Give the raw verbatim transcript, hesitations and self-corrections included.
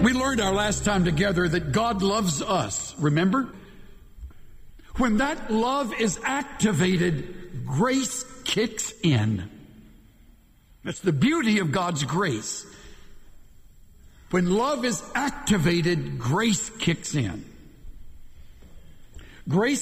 We learned our last time together that God loves us, remember? When that love is activated, grace kicks in. That's the beauty of God's grace. When love is activated, grace kicks in. Grace